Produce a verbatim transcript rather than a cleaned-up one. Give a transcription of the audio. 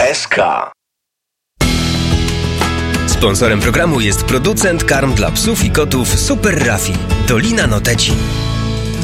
S K. Sponsorem programu jest producent karm dla psów i kotów Super Raffi, Dolina Noteci.